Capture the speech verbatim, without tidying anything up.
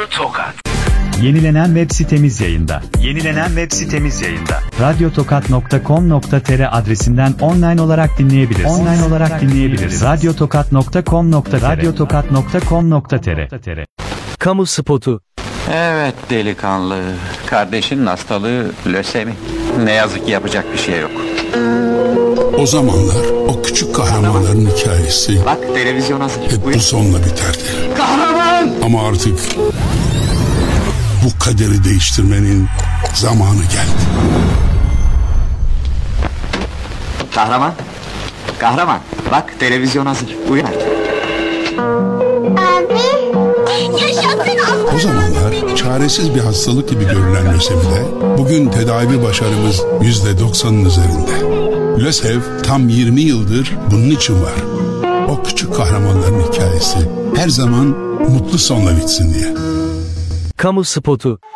Tokat. Yenilenen web sitemiz yayında. Yenilenen web sitemiz yayında. radyotokat nokta com nokta tr adresinden online olarak dinleyebilirsiniz. Online olarak dinleyebiliriz. radyotokat nokta com nokta tr radyotokat nokta com nokta tr Kamu spotu. Evet delikanlı, kardeşinin hastalığı lösemi. Ne yazık ki yapacak bir şey yok. O zamanlar o küçük kahramanların hikayesi Bak televizyon hazır. hep Buyur. bu sonla biterdi. Kahraman! Ama artık bu kaderi değiştirmenin zamanı geldi. Kahraman! Kahraman! Bak televizyon hazır. Buyur artık. O zamanlar çaresiz bir hastalık gibi görülen lösemide bugün tedavi başarımız yüzde doksanın üzerinde. LÖSEV tam yirmi yıldır bunun için var. O küçük kahramanların hikayesi her zaman mutlu sonla bitsin diye. Kamu spotu.